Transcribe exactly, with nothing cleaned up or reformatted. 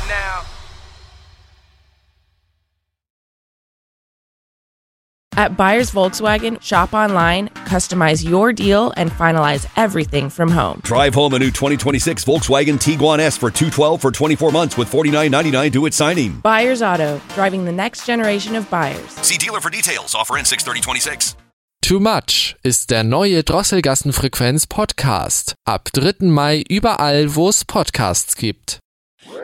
now. At Buyers Volkswagen, shop online, customize your deal, and finalize everything from home. Drive home a new twenty twenty-six Volkswagen Tiguan S for two hundred twelve dollars for twenty-four months with forty-nine ninety-nine due at signing. Buyers Auto, driving the next generation of buyers. See dealer for details. Offer in six thirty twenty-six. Too Much ist der neue Drosselgassenfrequenz Podcast. Ab dritten Mai überall, wo es Podcasts gibt.